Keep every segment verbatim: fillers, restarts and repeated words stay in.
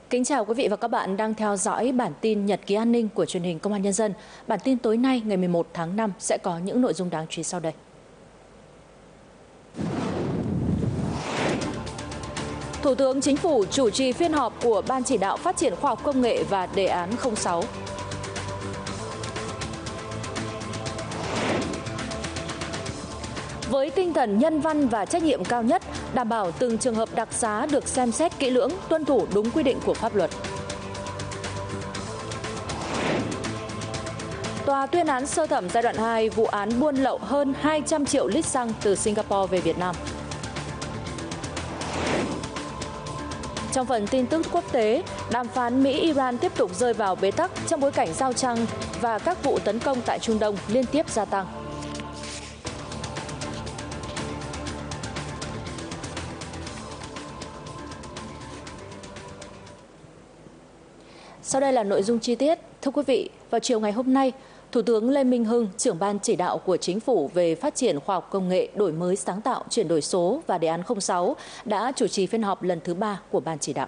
Kính chào quý vị và các bạn đang theo dõi bản tin Nhật ký an ninh của truyền hình Công an Nhân dân. Bản tin tối nay ngày mười một tháng năm sẽ có những nội dung đáng chú ý sau đây. Thủ tướng Chính phủ chủ trì phiên họp của Ban chỉ đạo phát triển khoa học công nghệ và đề án không sáu. Với tinh thần nhân văn và trách nhiệm cao nhất, đảm bảo từng trường hợp đặc xá được xem xét kỹ lưỡng, tuân thủ đúng quy định của pháp luật. Tòa tuyên án sơ thẩm giai đoạn hai vụ án buôn lậu hơn hai trăm triệu lít xăng từ Singapore về Việt Nam. Trong phần tin tức quốc tế, đàm phán Mỹ-Iran tiếp tục rơi vào bế tắc trong bối cảnh giao tranh và các vụ tấn công tại Trung Đông liên tiếp gia tăng. Sau đây là nội dung chi tiết. Thưa quý vị, vào chiều ngày hôm nay, Thủ tướng Lê Minh Hưng, trưởng ban chỉ đạo của Chính phủ về phát triển khoa học công nghệ, đổi mới sáng tạo, chuyển đổi số và đề án không sáu đã chủ trì phiên họp lần thứ ba của ban chỉ đạo.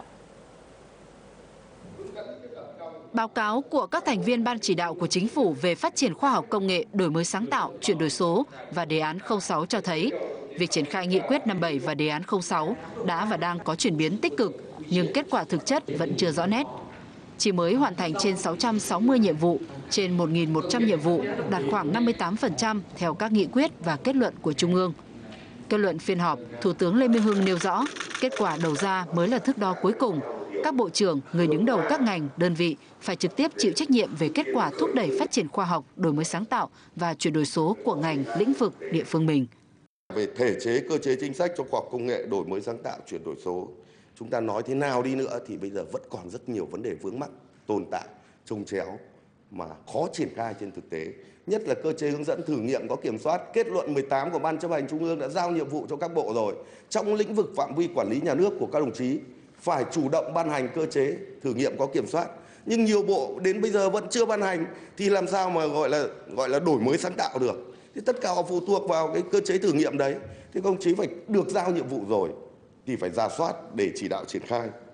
Báo cáo của các thành viên ban chỉ đạo của Chính phủ về phát triển khoa học công nghệ, đổi mới sáng tạo, chuyển đổi số và đề án không sáu cho thấy, việc triển khai nghị quyết năm bảy và đề án không sáu đã và đang có chuyển biến tích cực, nhưng kết quả thực chất vẫn chưa rõ nét. Chỉ mới hoàn thành trên sáu trăm sáu mươi nhiệm vụ, trên một nghìn một trăm nhiệm vụ, đạt khoảng năm mươi tám phần trăm theo các nghị quyết và kết luận của Trung ương. Kết luận phiên họp, Thủ tướng Lê Minh Hưng nêu rõ, kết quả đầu ra mới là thước đo cuối cùng. Các bộ trưởng, người đứng đầu các ngành, đơn vị phải trực tiếp chịu trách nhiệm về kết quả thúc đẩy phát triển khoa học, đổi mới sáng tạo và chuyển đổi số của ngành, lĩnh vực, địa phương mình. Về thể chế, cơ chế chính sách cho khoa học công nghệ, đổi mới sáng tạo, chuyển đổi số, chúng ta nói thế nào đi nữa thì bây giờ vẫn còn rất nhiều vấn đề vướng mắc, tồn tại, chồng chéo mà khó triển khai trên thực tế. Nhất là cơ chế hướng dẫn thử nghiệm có kiểm soát, kết luận mười tám của Ban chấp hành Trung ương đã giao nhiệm vụ cho các bộ rồi. Trong lĩnh vực phạm vi quản lý nhà nước của các đồng chí, phải chủ động ban hành cơ chế thử nghiệm có kiểm soát. Nhưng nhiều bộ đến bây giờ vẫn chưa ban hành thì làm sao mà gọi là gọi là đổi mới sáng tạo được. Thì tất cả họ phụ thuộc vào cái cơ chế thử nghiệm đấy. Thì các đồng chí phải được giao nhiệm vụ rồi thì phải rà soát để chỉ đạo triển khai.